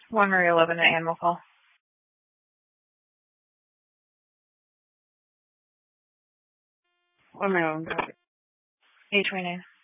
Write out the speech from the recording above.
One Maria 11 at Animal Call. One Maria 11. 829.